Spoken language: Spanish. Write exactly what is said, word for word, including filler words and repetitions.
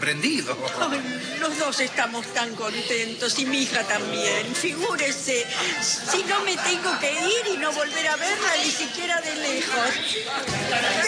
Prendido. Ay, los dos estamos tan contentos y mi hija también. Figúrese, si no me tengo que ir y no volver a verla ni siquiera de lejos.